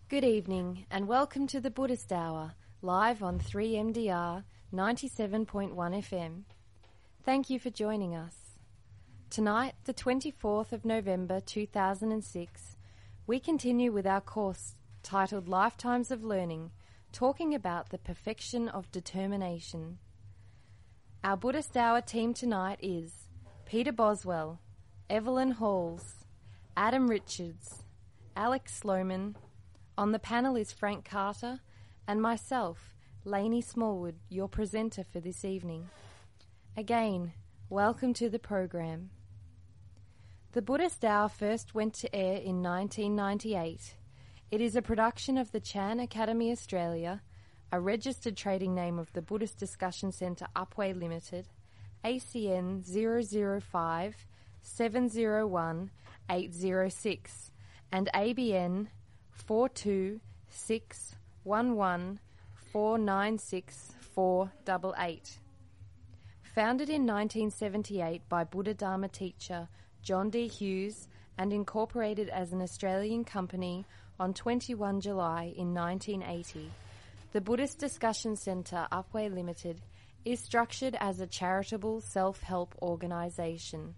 Good evening and welcome to the Buddhist Hour, live on 3MDR 97.1 FM. Thank you for joining us. Tonight, the 24th of November 2006, we continue with our course titled Lifetimes of Learning, talking about the perfection of determination. Our Buddhist Hour team tonight is Peter Boswell, Evelyn Halls, Adam Richards, Alex Sloman. On the panel is Frank Carter and myself, Lainey Smallwood, your presenter for this evening. Again, welcome to the program. The Buddhist Hour first went to air in 1998. It is a production of the Chan Academy Australia, a registered trading name of the Buddhist Discussion Centre Upwey Limited, ACN 005 701 806 and ABN 42611496488. Founded in 1978 by Buddha Dharma teacher John D. Hughes and incorporated as an Australian company on 21 July in 1980, the Buddhist Discussion Centre Upwey Limited is structured as a charitable self-help organisation.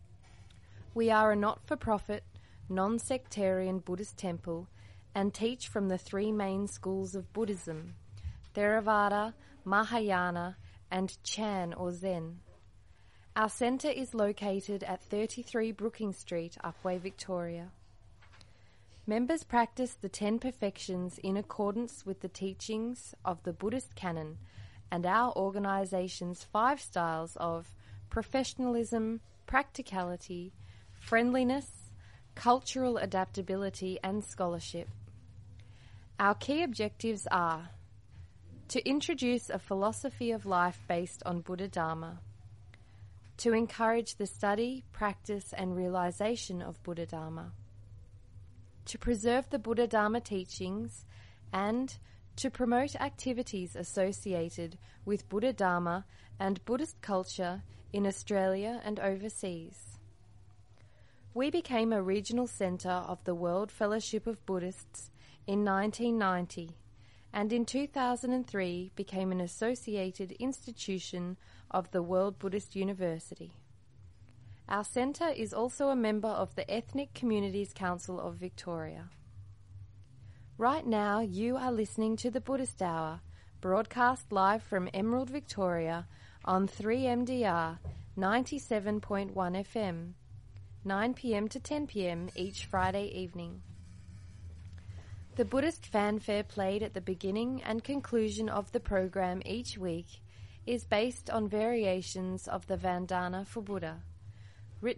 We are a not-for-profit, non-sectarian Buddhist temple and teach from the three main schools of Buddhism, Theravada, Mahayana, and Chan or Zen. Our centre is located at 33 Brookings Street, Upwey, Victoria. Members practice the 10 perfections in accordance with the teachings of the Buddhist canon and our organisation's 5 styles of professionalism, practicality, friendliness, cultural adaptability and scholarship. Our key objectives are to introduce a philosophy of life based on Buddha Dharma, to encourage the study, practice and realisation of Buddha Dharma, to preserve the Buddha Dharma teachings and to promote activities associated with Buddha Dharma and Buddhist culture in Australia and overseas. We became a regional centre of the World Fellowship of Buddhists in 1990 and in 2003 became an associated institution of the World Buddhist University. Our centre is also a member of the Ethnic Communities Council of Victoria. Right now you are listening to the Buddhist Hour, broadcast live from Emerald, Victoria on 3MDR 97.1 FM, 9 p.m. to 10 p.m. each Friday evening. The Buddhist fanfare played at the beginning and conclusion of the program each week is based on variations of the Vandana for Buddha.